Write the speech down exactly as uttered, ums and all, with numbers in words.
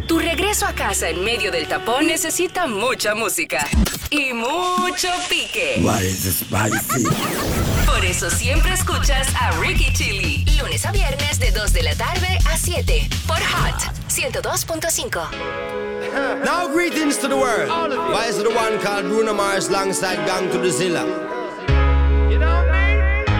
Tu regreso a casa en medio del tapón necesita mucha música y mucho pique. What is the spicy? Por eso siempre escuchas a Ricky Chili, lunes a viernes de dos de la tarde a siete por Hot ciento dos punto cinco. Now greetings to the world. Why is the one called Bruno Mars alongside Gang to the Zilla?